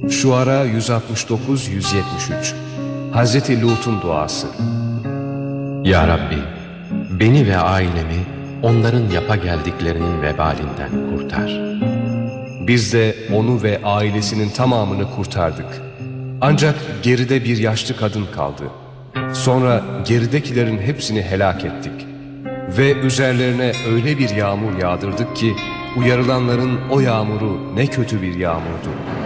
Şuara 169-173 Hazreti Lut'un duası. Ya Rabbi, beni ve ailemi onların yapa geldiklerinin vebalinden kurtar. Biz de onu ve ailesinin tamamını kurtardık. Ancak geride bir yaşlı kadın kaldı. Sonra geridekilerin hepsini helak ettik. Ve üzerlerine öyle bir yağmur yağdırdık ki uyarılanların o yağmuru ne kötü bir yağmurdu.